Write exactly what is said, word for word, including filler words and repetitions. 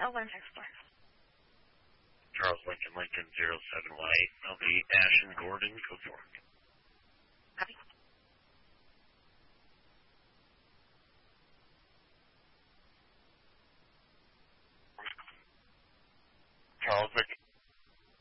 one six four. Charles Lincoln, Lincoln zero seven one eight. I'll be Ashton Gordon, code four.